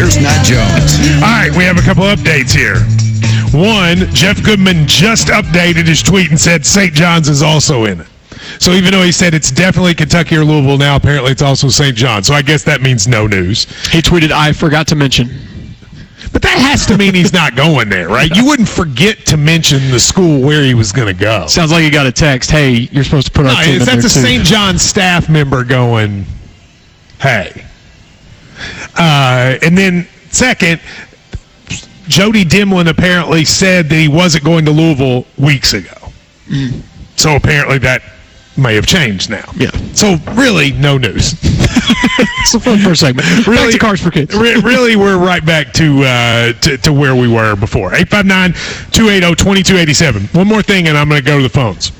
Pierce, not Jones. All right, we have a couple updates here. One, Jeff Goodman just updated his tweet and said St. John's is also in it. So even though he said it's definitely Kentucky or Louisville now, apparently it's also St. John's. So I guess that means no news. He tweeted, I forgot to mention. But that has to mean he's not going there, right? You wouldn't forget to mention the school where he was going to go. Sounds like you got a text, hey, you're supposed to put our team in there too. That's a St. John's staff member going, hey. And then second, Jody Dimlin apparently said that he wasn't going to Louisville weeks ago. So apparently that may have changed now. Yeah. So really, no news. It's a fun first segment. Really, back to Cars for Kids. Really, we're right back to where we were before. 859-280-2287. One more thing, and I'm going to go to the phones.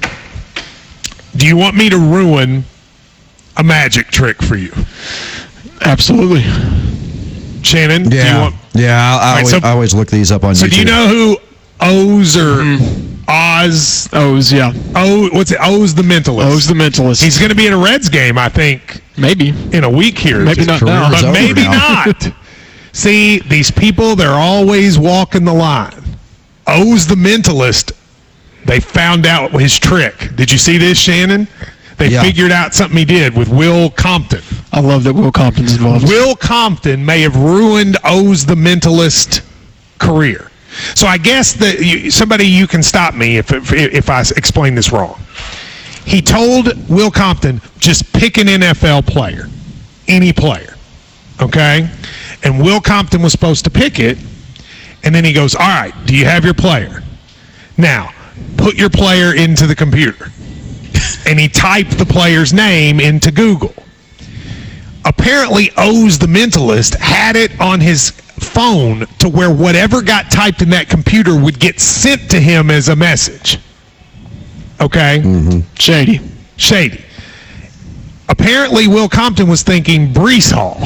Do you want me to ruin a magic trick for you? Absolutely. Shannon? Yeah. I always look these up on YouTube. So do you know who Oz or Oz? Oz, yeah. What's it? Oz the Mentalist. Oz the Mentalist. He's going to be in a Reds game, I think. Maybe. In a week here. Maybe not now. But maybe not. See, these people, they're always walking the line. Oz the Mentalist, they found out his trick. Did you see this, Shannon? They figured out something he did with Will Compton. I love that Will Compton's involved. Will Compton may have ruined Oz the Mentalist career. So I guess that you can stop me if I explain this wrong. He told Will Compton, just pick an NFL player, any player, okay? And Will Compton was supposed to pick it, and then he goes, all right, do you have your player? Now, put your player into the computer. And he typed the player's name into Google. Apparently, Oz the Mentalist had it on his phone to where whatever got typed in that computer would get sent to him as a message. Okay? Mm-hmm. Shady. Apparently, Will Compton was thinking Breece Hall.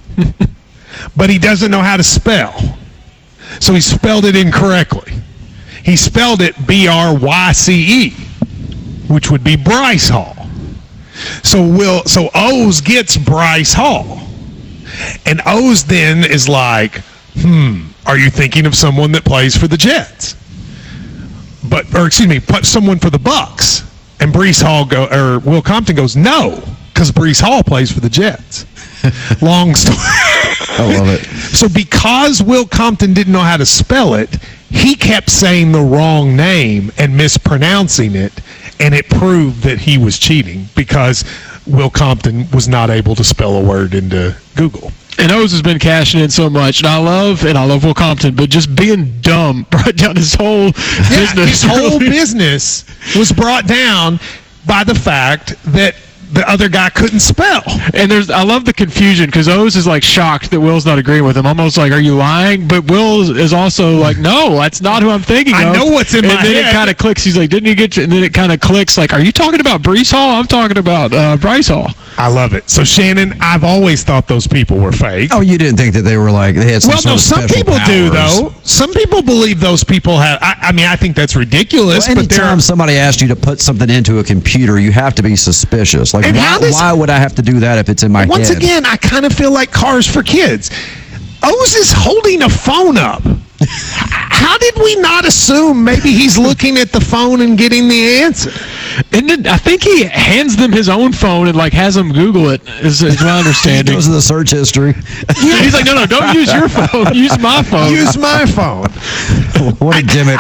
But he doesn't know how to spell. So he spelled it incorrectly. He spelled it B-R-Y-C-E, which would be Bryce Hall. So Oz gets Bryce Hall. And Oz then is like, are you thinking of someone that plays for the Jets? Put someone for the Bucks. And Will Compton goes, no, because Breece Hall plays for the Jets. Long story. I love it. So because Will Compton didn't know how to spell it, he kept saying the wrong name and mispronouncing it, and it proved that he was cheating because Will Compton was not able to spell a word into Google. And Oz has been cashing in so much, and I love Will Compton, but just being dumb brought down his whole business. His whole business was brought down by the fact that the other guy couldn't spell. And I love the confusion because Oz is like shocked that Will's not agreeing with him. Almost like, are you lying? But Will is also like, no, that's not who I'm thinking of. I know what's in my head. And then it kind of clicks. He's like, didn't you get? And then it kind of clicks like, are you talking about Breece Hall? I'm talking about Bryce Hall. I love it. So Shannon, I've always thought those people were fake. Oh, you didn't think that they were like they had some sort of some special people powers. do though. Some people believe those people have. I think that's ridiculous. Well, anytime somebody asks you to put something into a computer, you have to be suspicious. Like, why would I have to do that if it's in my head? Once again, I kind of feel like Cars for Kids. Oz is holding a phone up. How did we not assume maybe he's looking at the phone and getting the answer? And then I think he hands them his own phone and like has them Google it. Is my understanding? He goes to the search history. Yeah. He's like, no, don't use your phone. Use my phone. Use my phone. What a gimmick!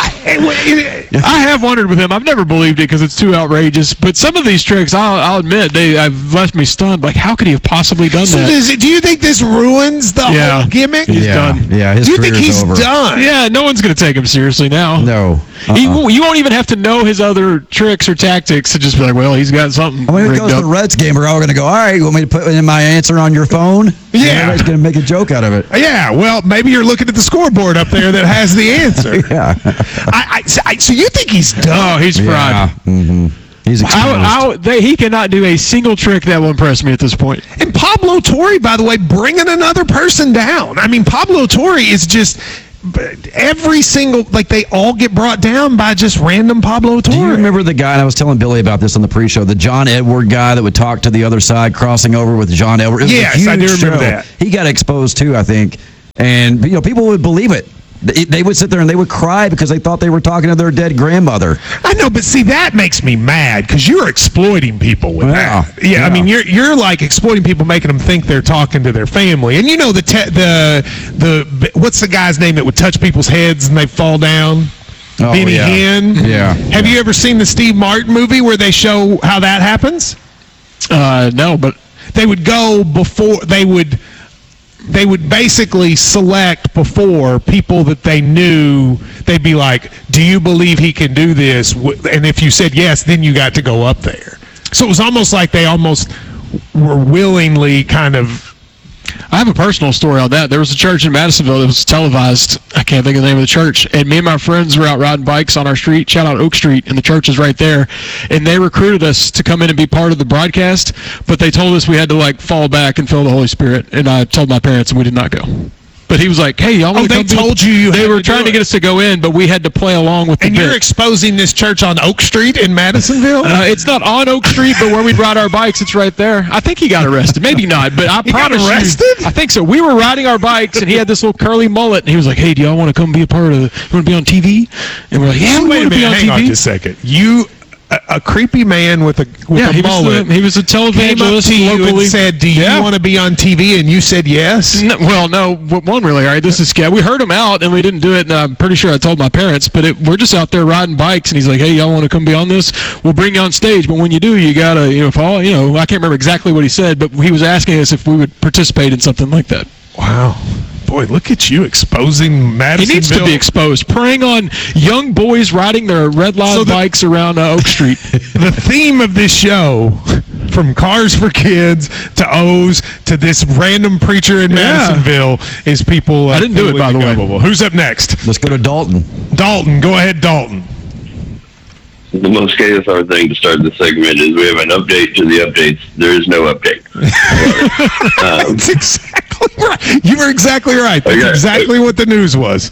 I have wondered with him. I've never believed it because it's too outrageous. But some of these tricks, I'll admit, have left me stunned. Like, how could he have possibly done that? Do you think this ruins the whole gimmick? He's done. Yeah, his do you think he's over. done? Yeah, no one's going to take him seriously now. No. You won't even have to know his other tricks or tactics to just be like, well, he's got something. When it goes to the Reds game, we're all going to go, all right, you want me to put in my answer on your phone? Yeah. Everybody's going to make a joke out of it. Yeah, well, maybe you're looking at the scoreboard up there that has the answer. Yeah. So you think he's done? Oh, he's fried. Yeah. Mm-hmm. He's exposed. He cannot do a single trick that will impress me at this point. And Pablo Torre, by the way, bringing another person down. I mean, Pablo Torre is just every single, like, they all get brought down by just random Pablo Torre. Do you remember the guy, and I was telling Billy about this on the pre-show, the John Edward guy that would talk to the other side, crossing over with John Edward? Yes, I do remember that. He got exposed too, I think. And people would believe it. They would sit there and they would cry because they thought they were talking to their dead grandmother. I know, but see, that makes me mad because you're exploiting people with that. Yeah, I mean, you're like exploiting people, making them think they're talking to their family. And the what's the guy's name that would touch people's heads and they fall down? Benny Hinn. Yeah. Have you ever seen the Steve Martin movie where they show how that happens? No, but they would go before they would basically select before people that they knew. They'd be like, do you believe he can do this? And if you said yes, then you got to go up there. So it was almost like they almost were willingly kind of. I have a personal story on that. There was a church in Madisonville that was televised. I can't think of the name of the church. And me and my friends were out riding bikes on our street, shout out Oak Street, and the church is right there. And they recruited us to come in and be part of the broadcast, but they told us we had to fall back and feel the Holy Spirit. And I told my parents and we did not go. But he was like, hey, y'all want to come? They told you They were trying to get us to go in, but we had to play along with the bit. And you're exposing this church on Oak Street in Madisonville? It's not on Oak Street, but where we'd ride our bikes, it's right there. I think he got arrested. Maybe not, but I promise you. I think so. We were riding our bikes, and he had this little curly mullet, and he was like, hey, do y'all want to come be a part of you want to be on TV? And we're like, yeah, we want to be on TV. Hang on just a second. A creepy man with a mullet. He was a televangelist came up to you and said, do you want to be on TV? And you said yes? No, well, no. One really, all right, this is scary. We heard him out, and we didn't do it, and I'm pretty sure I told my parents, but we're just out there riding bikes, and he's like, hey, y'all want to come be on this? We'll bring you on stage, but when you do, you got to, follow, I can't remember exactly what he said, but he was asking us if we would participate in something like that. Wow. Boy, look at you exposing Madisonville. He needs to be exposed, preying on young boys riding their red line bikes around Oak Street. The theme of this show, from Cars for Kids to O's to this random preacher in Madisonville, is people. I didn't do it, by the way. Who's up next? Let's go to Dalton. Dalton, go ahead, Dalton. The most KSR thing to start the segment is we have an update to the updates. There is no update. That's exactly right. You were exactly right. That's exactly what the news was.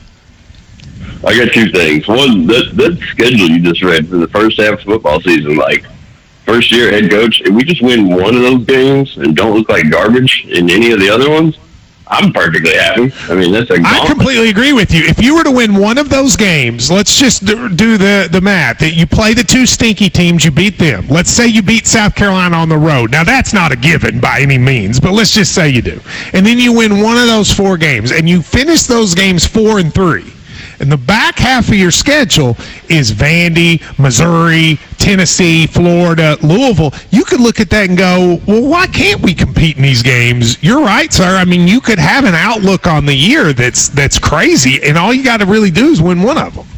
I got two things. One, that schedule you just read for the first half of football season, first year head coach, if we just win one of those games and don't look like garbage in any of the other ones, I'm perfectly happy. I mean, that's a gauntlet. I completely agree with you. If you were to win one of those games, let's just do the math. That you play the two stinky teams, you beat them. Let's say you beat South Carolina on the road. Now, that's not a given by any means, but let's just say you do. And then you win one of those four games, and you finish those games 4-3. And the back half of your schedule is Vandy, Missouri, Tennessee, Florida, Louisville. You could look at that and go, well, why can't we compete in these games? You're right, sir. I mean, you could have an outlook on the year that's crazy, and all you got to really do is win one of them.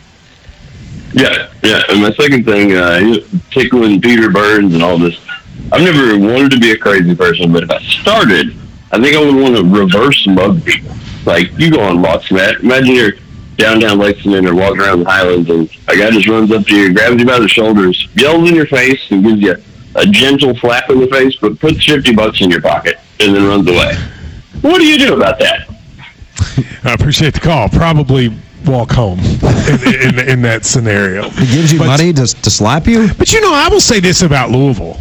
Yeah. And my second thing, tickling Peter Burns and all this, I've never wanted to be a crazy person, but if I started, I think I would want to reverse mug people. Like, you go on Lots, Matt. Imagine you're downtown Lexington or walking around the Highlands, and a guy just runs up to you, grabs you by the shoulders, yells in your face, and gives you a gentle slap in the face, but puts $50 in your pocket, and then runs away. What do you do about that? I appreciate the call. Probably walk home in that scenario. He gives you money to slap you? But, I will say this about Louisville.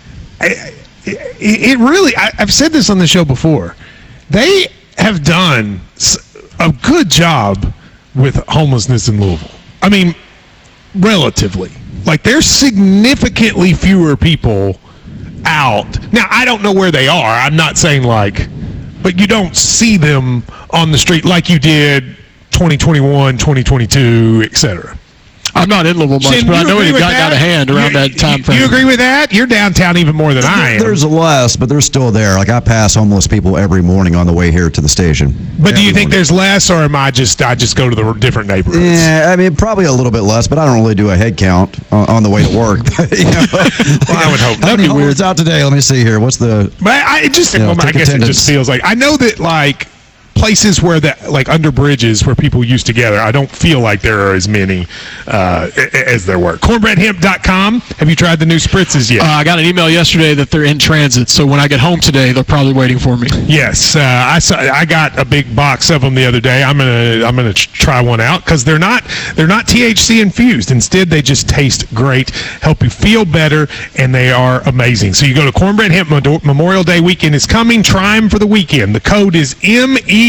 It really, I've said this on the show before. They have done a good job with homelessness in Louisville. I mean, relatively. There's significantly fewer people out. Now, I don't know where they are. I'm not saying but you don't see them on the street like you did 2021, 2022, etc. I'm not in Louisville much, but I know it got out of hand around that time frame. You agree with that? You're downtown even more than I am. There's less, but they're still there. I pass homeless people every morning on the way here to the station. But do you think there's less, or am I just go to the different neighborhoods? Yeah, I mean, probably a little bit less, but I don't really do a head count on the way to work. Well, I would hope not. How many homeless out today? Let me see here. What's the... But I guess it just feels like... I know that, places where under bridges where people used to gather, I don't feel like there are as many as there were. Cornbreadhemp.com. Have you tried the new spritzes yet? I got an email yesterday that they're in transit, so when I get home today, they're probably waiting for me. Yes, I got a big box of them the other day. I'm gonna try one out because they're not THC infused. Instead, they just taste great, help you feel better, and they are amazing. So you go to Cornbread Hemp. Memorial Day weekend is coming. Try them for the weekend. The code is MEDD.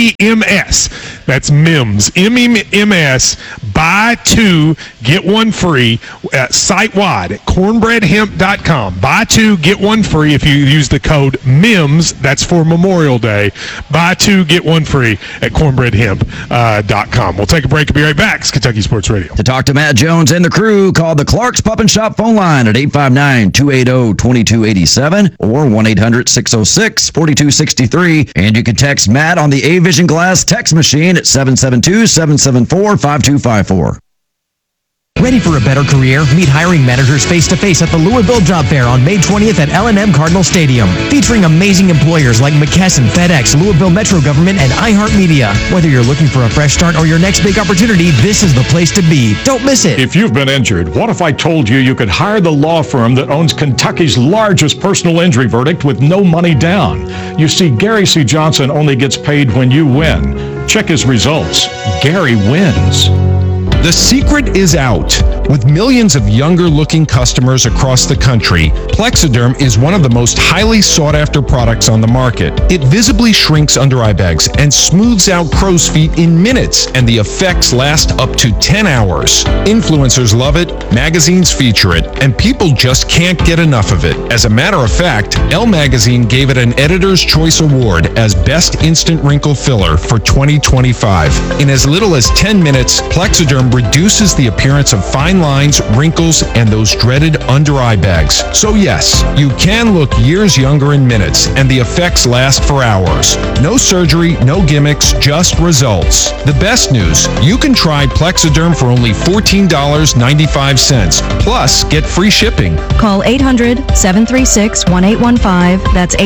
MEMS. That's MIMS. MEMS. Buy 2, get 1 free site-wide at cornbreadhemp.com. Buy 2, get 1 free if you use the code MIMS. That's for Memorial Day. Buy 2, get 1 free at cornbreadhemp.com. We'll take a break and be right back. It's Kentucky Sports Radio. To talk to Matt Jones and the crew, call the Clark's Pub and Shop phone line at 859-280-2287 or 1-800-606-4263. And you can text Matt on the A-Vision Glass text machine at 772-774-5254. Ready for a better career? Meet hiring managers face-to-face at the Louisville Job Fair on May 20th at L&M Cardinal Stadium. Featuring amazing employers like McKesson, FedEx, Louisville Metro Government, and iHeartMedia. Whether you're looking for a fresh start or your next big opportunity, this is the place to be. Don't miss it. If you've been injured, what if I told you you could hire the law firm that owns Kentucky's largest personal injury verdict with no money down? You see, Gary C. Johnson only gets paid when you win. Check his results. Gary wins. The secret is out. With millions of younger-looking customers across the country, Plexiderm is one of the most highly sought-after products on the market. It visibly shrinks under-eye bags and smooths out crow's feet in minutes, and the effects last up to 10 hours. Influencers love it, magazines feature it, and people just can't get enough of it. As a matter of fact, Elle Magazine gave it an Editor's Choice Award as Best Instant Wrinkle Filler for 2025. In as little as 10 minutes, Plexiderm reduces the appearance of fine lines, wrinkles, and those dreaded under-eye bags. So yes, you can look years younger in minutes, and the effects last for hours. No surgery, no gimmicks, just results. The best news, you can try Plexiderm for only $14.95, plus get free shipping. Call 800-736-1815. That's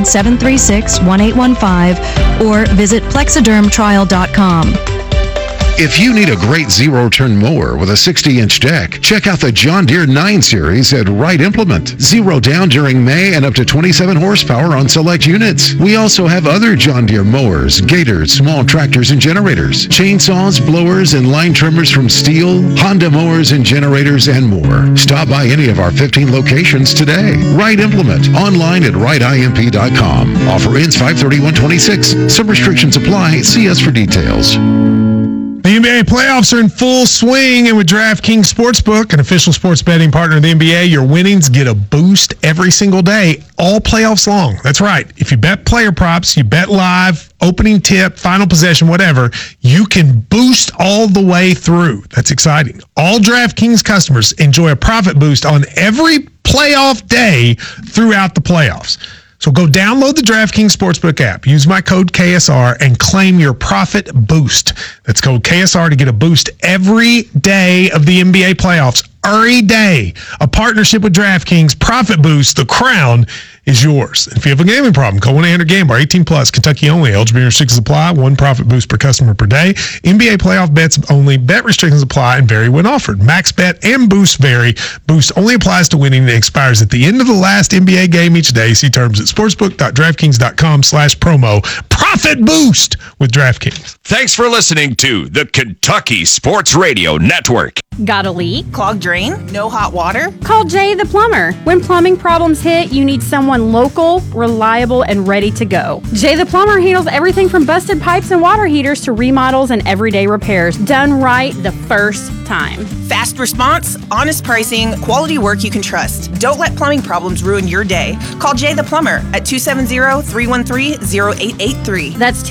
800-736-1815. Or visit plexidermtrial.com. If you need a great zero-turn mower with a 60-inch deck, check out the John Deere 9 Series at Wright Implement. Zero down during May and up to 27 horsepower on select units. We also have other John Deere mowers, gators, small tractors and generators, chainsaws, blowers, and line trimmers from Steel, Honda mowers and generators, and more. Stop by any of our 15 locations today. Wright Implement, online at wrightimp.com. Offer ends 5/31/26. Some restrictions apply. See us for details. The NBA playoffs are in full swing, and with DraftKings Sportsbook, an official sports betting partner of the NBA, your winnings get a boost every single day, all playoffs long. That's right. If you bet player props, you bet live, opening tip, final possession, whatever, you can boost all the way through. That's exciting. All DraftKings customers enjoy a profit boost on every playoff day throughout the playoffs. So go download the DraftKings Sportsbook app. Use my code KSR and claim your profit boost. That's code KSR to get a boost every day of the NBA playoffs. Every day. A partnership with DraftKings. Profit boost. The crown is yours. If you have a gambling problem, call 1-800-GAMBLER. 18 plus. Kentucky only. Eligibility restrictions apply. One profit boost per customer per day. NBA playoff bets only. Bet restrictions apply and vary when offered. Max bet and boost vary. Boost only applies to winning and expires at the end of the last NBA game each day. See terms at sportsbook.draftkings.com/promo. Profit boost with DraftKings. Thanks for listening to the Kentucky Sports Radio Network. Got a leak? Clogged drain? No hot water? Call Jay the Plumber. When plumbing problems hit, you need someone local, reliable, and ready to go. Jay the Plumber handles everything from busted pipes and water heaters to remodels and everyday repairs, done right the first time. Fast response, honest pricing, quality work you can trust. Don't let plumbing problems ruin your day. Call Jay the Plumber at 270-313-0883. That's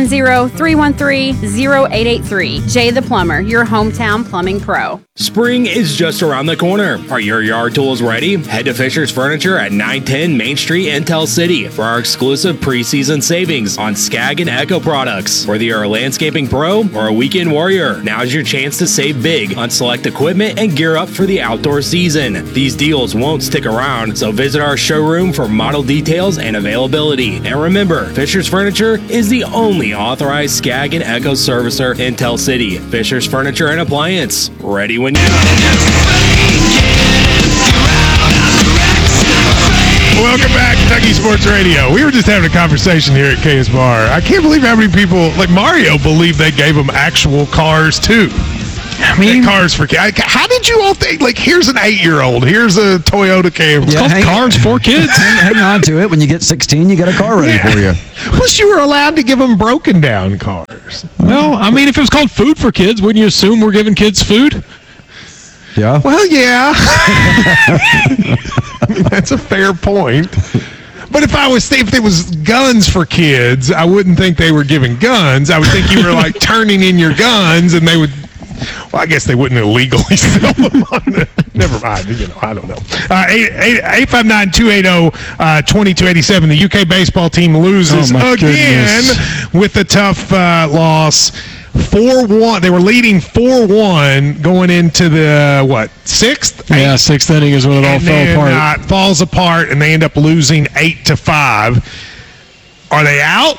270-313-0883. Jay the Plumber, your hometown plumbing pro. Spring is just around the corner. Are your yard tools ready? Head to Fisher's Furniture at 910 Main Street in Tell City for our exclusive preseason savings on Skag and Echo products. Whether you're a landscaping pro or a weekend warrior, now's your chance to save big on select equipment and gear up for the outdoor season. These deals won't stick around, so visit our showroom for model details and availability. And remember, Fisher's Furniture is the only authorized Skag and Echo servicer in Tell City. Fisher's Furniture and Appliance, ready when you Welcome back, Kentucky Sports Radio. We were just having a conversation here at KS Bar. I can't believe how many people, like Mario, believe they gave them actual cars too. I mean, cars for kids. How did you all think? Like, here's an 8-year-old. Here's a Toyota Camry. It's called Cars for Kids. Hang on to it. When you get 16, you got a car ready for you. Plus, you were allowed to give them broken down cars. Well, I mean, if it was called Food for Kids, wouldn't you assume we're giving kids food? Yeah. Well, yeah. I mean, that's a fair point. But if it was guns for kids, I wouldn't think they were giving guns. I would think you were like turning in your guns, and they would. Well, I guess they wouldn't illegally sell them on the. Never mind. I don't know. 859-280-2287. The UK baseball team loses again with a tough loss. 4-1. They were leading 4-1 going into the sixth? Yeah, sixth inning is when it all fell apart. It falls apart, and they end up losing 8-5. Are they out?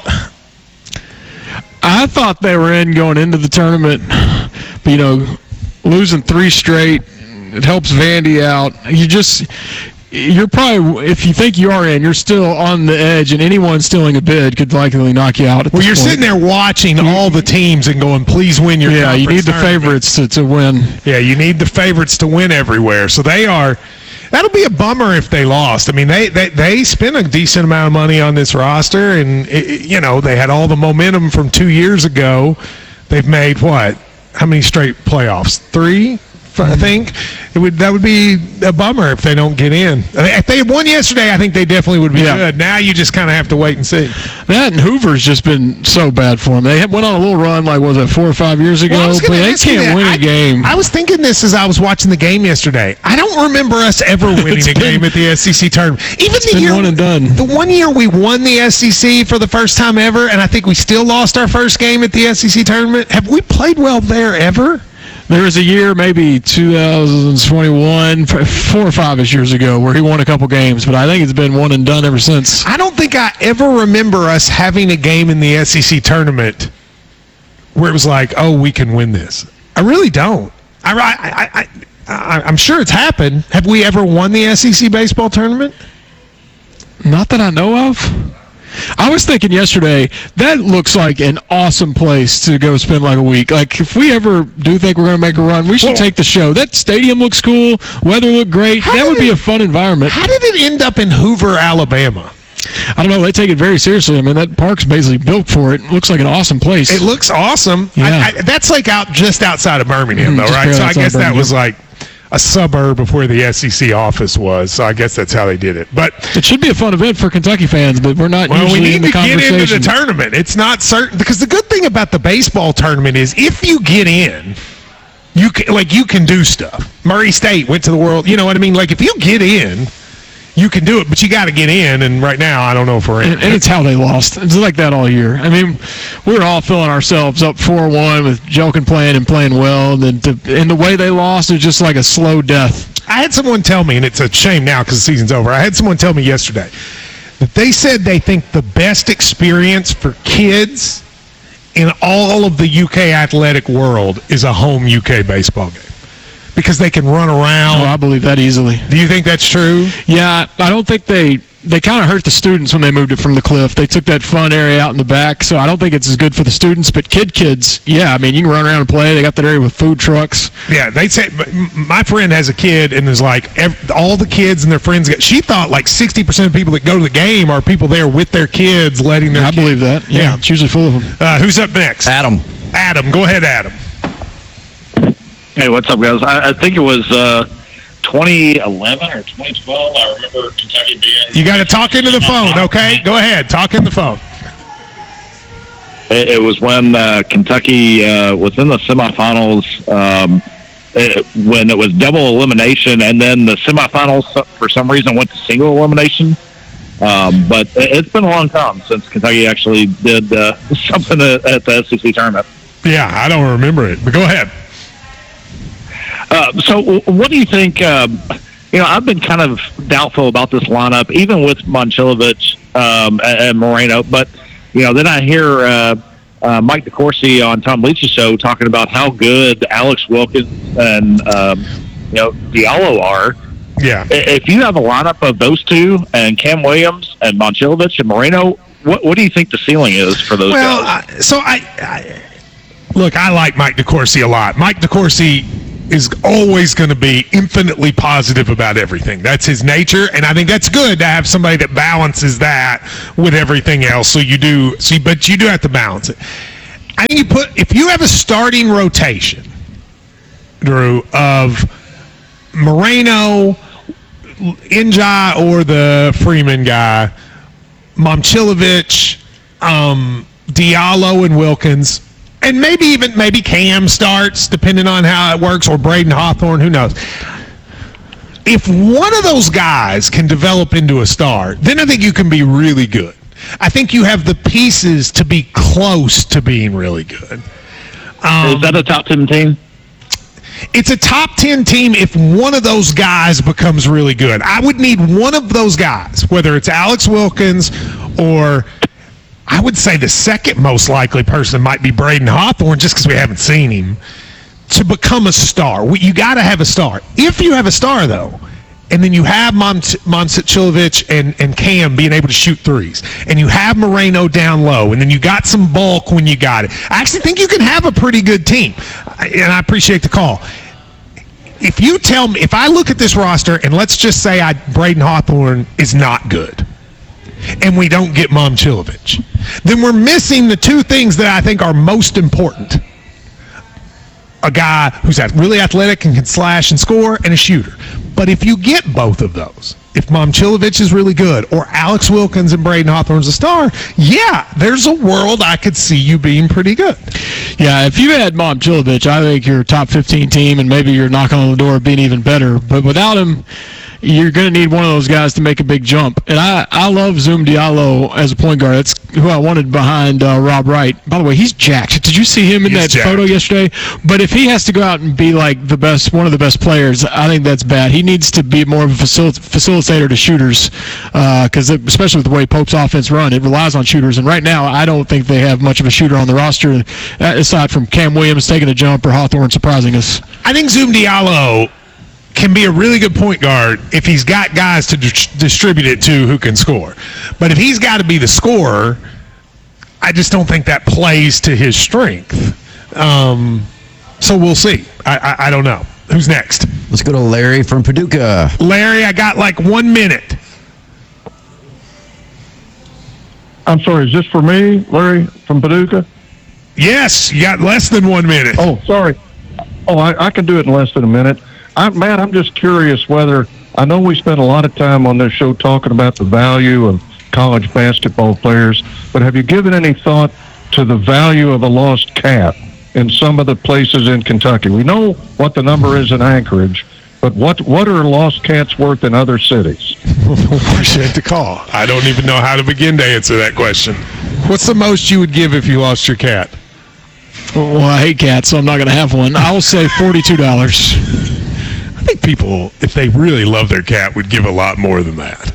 I thought they were in going into the tournament, but losing 3 straight, it helps Vandy out. You're probably, if you think you are in, you're still on the edge, and anyone stealing a bid could likely knock you out. Well, you're sitting there watching all the teams and going, please win your conference. You need the favorites to win. Yeah, you need the favorites to win everywhere. So they are. That'll be a bummer if they lost. I mean, they spent a decent amount of money on this roster, and they had all the momentum from 2 years ago. They've made what? How many straight playoffs? 3, I think. That would be a bummer if they don't get in. I mean, if they had won yesterday, I think they definitely would be good. Now you just kind of have to wait and see. That and Hoover's just been so bad for them. They went on a little run, 4 or 5 years ago, but they can't win a game. I was thinking this as I was watching the game yesterday. I don't remember us ever winning a game at the SEC tournament. Even the year, one and done. The 1 year we won the SEC for the first time ever, and I think we still lost our first game at the SEC tournament. Have we played well there ever? There was a year, maybe 2021, 4 or 5 years ago, where he won a couple games, but I think it's been one and done ever since. I don't think I ever remember us having a game in the SEC tournament where it was like, oh, we can win this. I really don't. I'm sure it's happened. Have we ever won the SEC baseball tournament? Not that I know of. I was thinking yesterday, that looks like an awesome place to go spend a week. Like, if we ever do think we're going to make a run, we should take the show. That stadium looks cool. Weather looked great. That would be a fun environment. How did it end up in Hoover, Alabama? I don't know. They take it very seriously. I mean, that park's basically built for it. It looks like an awesome place. It looks awesome. Yeah. That's just outside of Birmingham, though, right? So I guess that was like a suburb of where the SEC office was. So I guess that's how they did it. But it should be a fun event for Kentucky fans, but we're not usually in the conversation. We need to get into the tournament. It's not certain, because the good thing about the baseball tournament is if you get in, you can do stuff. Murray State went to the World. You know what I mean? Like, if you get in, you can do it, but you got to get in, and right now I don't know if we're in. And it's how they lost. It's like that all year. I mean, we were all filling ourselves up 4-1 with Jelkin playing and playing well, and then the way they lost is just like a slow death. I had someone tell me, and it's a shame now because the season's over, I had someone tell me yesterday that they said they think the best experience for kids in all of the UK athletic world is a home UK baseball game. Because they can run around. Oh, I believe that easily. Do you think that's true? Yeah, I don't think they kind of hurt the students when they moved it from the cliff. They took that fun area out in the back, so I don't think it's as good for the students. But kids, yeah, I mean, you can run around and play. They got that area with food trucks. Yeah, they say, my friend has a kid, and there's all the kids and their friends. She thought 60% of people that go to the game are people there with their kids, letting their kids. Believe that. Yeah, it's usually full of them. Who's up next? Adam. Go ahead, Adam. Hey, what's up, guys? I think it was 2011 or 2012. I remember Kentucky being... You got to talk into the phone, okay? Go ahead. Talk in the phone. It was when Kentucky was in the semifinals when it was double elimination, and then the semifinals, for some reason, went to single elimination. But it's been a long time since Kentucky actually did something at the SEC tournament. Yeah, I don't remember it, but go ahead. So what do you think? I've been kind of doubtful about this lineup, even with Momcilovic and Moreno. But, then I hear Mike DeCourcy on Tom Leach's show talking about how good Alex Wilkins and, Diallo are. Yeah. If you have a lineup of those two and Cam Williams and Momcilovic and Moreno, what do you think the ceiling is for those guys? So Look, I like Mike DeCourcy a lot. Mike DeCourcy is always going to be infinitely positive about everything. That's his nature, and I think that's good to have somebody that balances that with everything else. But you do have to balance it. I think if you have a starting rotation, Drew, of Moreno, Njai, or the Freeman guy, Momcilovic, Diallo, and Wilkins, and maybe Cam starts, depending on how it works, or Braden Hawthorne, who knows. If one of those guys can develop into a star, then I think you can be really good. I think you have the pieces to be close to being really good. Is that a top 10 team? It's a top 10 team if one of those guys becomes really good. I would need one of those guys, whether it's Alex Wilkins or I would say the second most likely person might be Braden Hawthorne, just because we haven't seen him, to become a star. You got to have a star. If you have a star, though, and then you have Momcilovic and Cam being able to shoot threes, and you have Moreno down low, and then you got some bulk when you got it, I actually think you can have a pretty good team, and I appreciate the call. If you tell me, if I look at this roster, and let's just say Braden Hawthorne is not good, and we don't get Momcilovic, then we're missing the two things that I think are most important. A guy who's really athletic and can slash and score, and a shooter. But if you get both of those, if Momcilovic is really good, or Alex Wilkins and Braden Hawthorne's a star, yeah, there's a world I could see you being pretty good. Yeah, if you had Momcilovic, I think you're a top 15 team, and maybe you're knocking on the door of being even better. But without him, you're going to need one of those guys to make a big jump. And I love Zoom Diallo as a point guard. That's who I wanted behind Rob Wright. By the way, he's jacked. Did you see him in that photo yesterday? But if he has to go out and be like the best, one of the best players, I think that's bad. He needs to be more of a facilitator to shooters, because especially with the way Pope's offense run, it relies on shooters. And right now, I don't think they have much of a shooter on the roster, aside from Cam Williams taking a jump or Hawthorne surprising us. I think Zoom Diallo can be a really good point guard if he's got guys to distribute it to who can score. But if he's got to be the scorer, I just don't think that plays to his strength. So we'll see. I don't know. Who's next? Let's go to Larry from Paducah. Larry, I got like 1 minute. I'm sorry, is this for me, Larry from Paducah? Yes, you got less than 1 minute. Oh, sorry. Oh, I can do it in less than a minute. Matt, I'm just curious whether, I know we spent a lot of time on this show talking about the value of college basketball players, but have you given any thought to the value of a lost cat in some of the places in Kentucky? We know what the number is in Anchorage, but what are lost cats worth in other cities? Appreciate the call. I don't even know how to begin to answer that question. What's the most you would give if you lost your cat? Well, I hate cats, so I'm not going to have one. I will say $42. I think people, if they really love their cat, would give a lot more than that.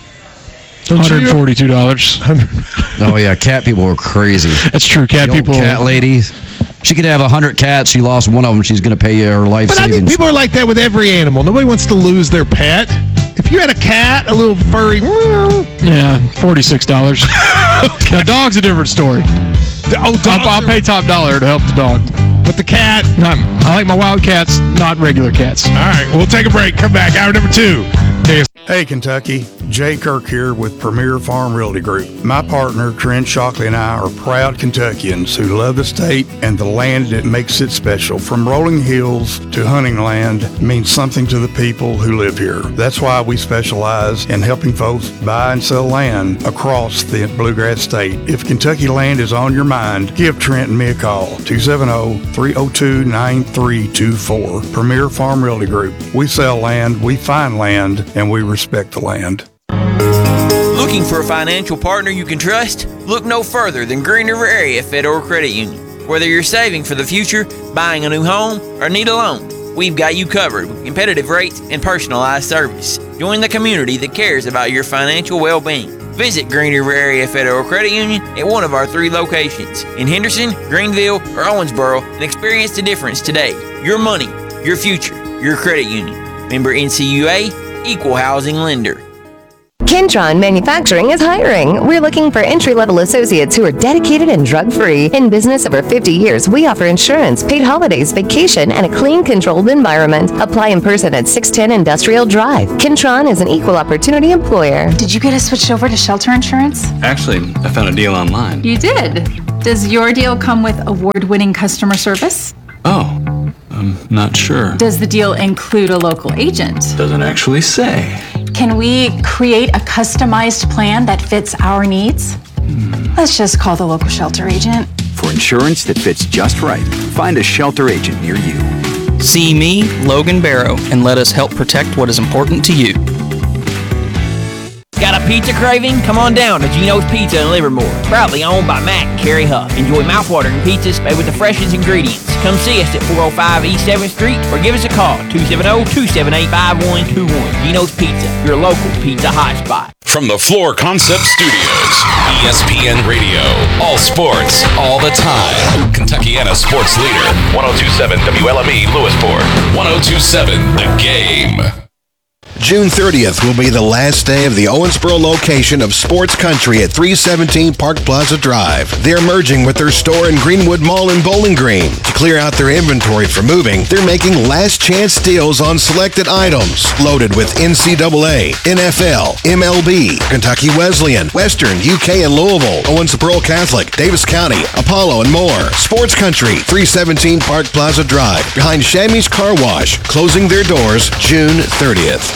$142. Oh, yeah, cat people are crazy. That's true, cat people. Cat ladies. She could have 100 cats. She lost one of them. She's going to pay you her life savings. But I think people are like that with every animal. Nobody wants to lose their pet. If you had a cat, a little furry... Yeah, $46. Now, dog's a different story. I'll pay top dollar to help the dog. But the cat... I like my wild cats, not regular cats. All right, we'll take a break. Come back. Hour number 2. Hey, Kentucky. Jay Kirk here with Premier Farm Realty Group. My partner, Trent Shockley, and I are proud Kentuckians who love the state and the land that makes it special. From rolling hills to hunting land means something to the people who live here. That's why we specialize in helping folks buy and sell land across the Bluegrass State. If Kentucky land is on your mind, give Trent and me a call, 270-302-9324. Premier Farm Realty Group. We sell land, we find land, and we respect the land. Looking for a financial partner you can trust? Look no further than Green River Area Federal Credit Union. Whether you're saving for the future, buying a new home, or need a loan, we've got you covered with competitive rates and personalized service. Join the community that cares about your financial well-being. Visit Green River Area Federal Credit Union at one of our 3 locations in Henderson, Greenville, or Owensboro and experience the difference today. Your money, your future, your credit union. Member NCUA, Equal Housing Lender. Kintron Manufacturing is hiring. We're looking for entry-level associates who are dedicated and drug-free. In business over 50 years, we offer insurance, paid holidays, vacation, and a clean, controlled environment. Apply in person at 610 Industrial Drive. Kintron is an equal opportunity employer. Did you get us switched over to shelter insurance? Actually, I found a deal online. You did? Does your deal come with award-winning customer service? Oh, I'm not sure. Does the deal include a local agent? Doesn't actually say. Can we create a customized plan that fits our needs? Let's just call the local shelter agent. For insurance that fits just right, find a shelter agent near you. See me, Logan Barrow, and let us help protect what is important to you. Got a pizza craving? Come on down to Gino's Pizza in Livermore. Proudly owned by Matt and Carrie Huff. Enjoy mouthwatering pizzas made with the freshest ingredients. Come see us at 405 East 7th Street or give us a call, 270-278-5121. Gino's Pizza, your local pizza hotspot. From the Floor Concept Studios, ESPN Radio. All sports, all the time. Kentuckiana sports leader. 102.7 WLME Lewisport. 102.7 The Game. June 30th will be the last day of the Owensboro location of Sports Country at 317 Park Plaza Drive. They're merging with their store in Greenwood Mall in Bowling Green. To clear out their inventory for moving, they're making last chance deals on selected items, loaded with NCAA, NFL, MLB, Kentucky Wesleyan, Western, UK and Louisville, Owensboro Catholic, Davis County, Apollo and more. Sports Country, 317 Park Plaza Drive, behind Shammy's Car Wash, closing their doors June 30th.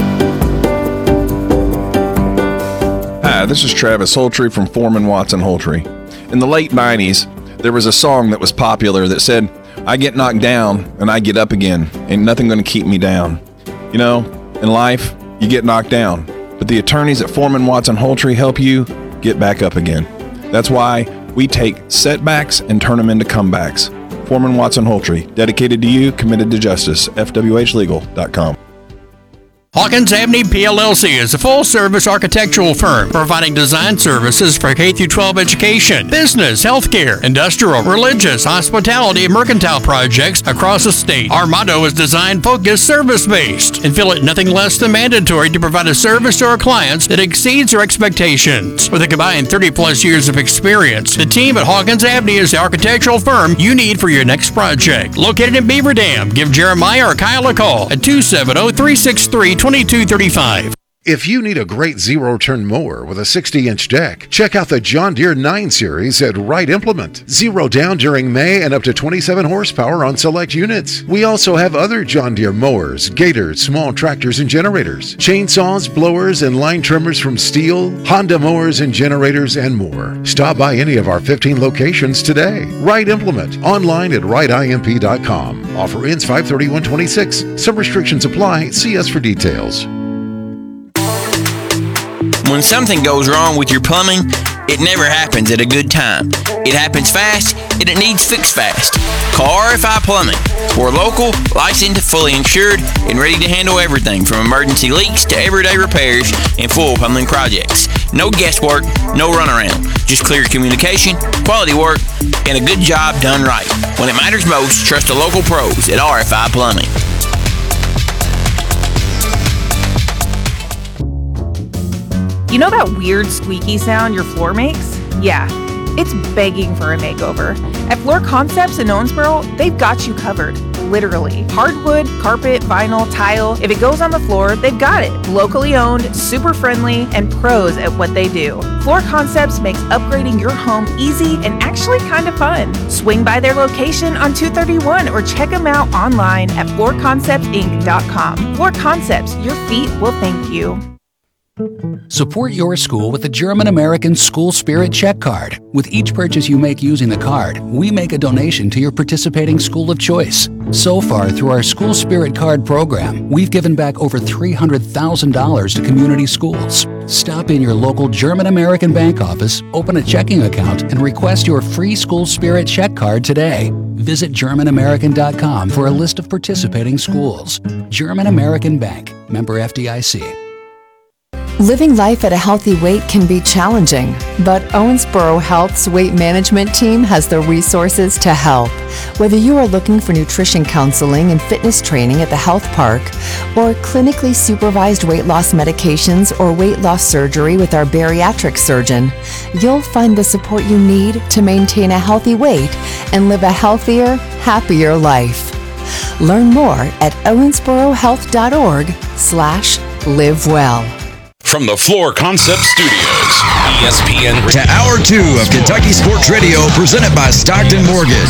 Hi, this is Travis Holtree from Foreman Watson Holtree. In the late 90s, there was a song that was popular that said, I get knocked down and I get up again. Ain't nothing gonna keep me down. You know, in life, you get knocked down, but the attorneys at Foreman Watson Holtree help you get back up again. That's why we take setbacks and turn them into comebacks. Foreman Watson Holtree, dedicated to you, committed to justice. FWHlegal.com. Hawkins Avenue PLLC is a full-service architectural firm providing design services for K-12 education, business, healthcare, industrial, religious, hospitality, and mercantile projects across the state. Our motto is design-focused, service-based, and feel it nothing less than mandatory to provide a service to our clients that exceeds our expectations. With a combined 30-plus years of experience, the team at Hawkins Avenue is the architectural firm you need for your next project. Located in Beaver Dam, give Jeremiah or Kyle a call at 270-363-2235. If you need a great zero-turn mower with a 60-inch deck, check out the John Deere 9 Series at Wright Implement. Zero down during May and up to 27 horsepower on select units. We also have other John Deere mowers, gators, small tractors and generators, chainsaws, blowers, and line trimmers from Steel, Honda mowers and generators, and more. Stop by any of our 15 locations today. Wright Implement, online at wrightimp.com. Offer ends 5/31/26. Some restrictions apply. See us for details. When something goes wrong with your plumbing, it never happens at a good time. It happens fast, and it needs fixed fast. Call RFI Plumbing. We're local, licensed, fully insured, and ready to handle everything from emergency leaks to everyday repairs and full plumbing projects. No guesswork, no runaround. Just clear communication, quality work, and a good job done right. When it matters most, trust the local pros at RFI Plumbing. You know that weird squeaky sound your floor makes? Yeah, it's begging for a makeover. At Floor Concepts in Owensboro, they've got you covered. Literally. Hardwood, carpet, vinyl, tile. If it goes on the floor, they've got it. Locally owned, super friendly, and pros at what they do. Floor Concepts makes upgrading your home easy and actually kind of fun. Swing by their location on 231 or check them out online at floorconceptsinc.com. Floor Concepts, your feet will thank you. Support your school with the German-American School Spirit Check Card. With each purchase you make using the card, we make a donation to your participating school of choice. So far, through our School Spirit Card program, we've given back over $300,000 to community schools. Stop in your local German-American bank office, open a checking account, and request your free School Spirit Check Card today. Visit GermanAmerican.com for a list of participating schools. German American Bank, member FDIC. Living life at a healthy weight can be challenging, but Owensboro Health's weight management team has the resources to help. Whether you are looking for nutrition counseling and fitness training at the health park, or clinically supervised weight loss medications or weight loss surgery with our bariatric surgeon, you'll find the support you need to maintain a healthy weight and live a healthier, happier life. Learn more at owensborohealth.org/livewell. From the Floor Concept Studios, ESPN to Hour 2 of Kentucky Sports Radio, presented by Stockton Mortgage.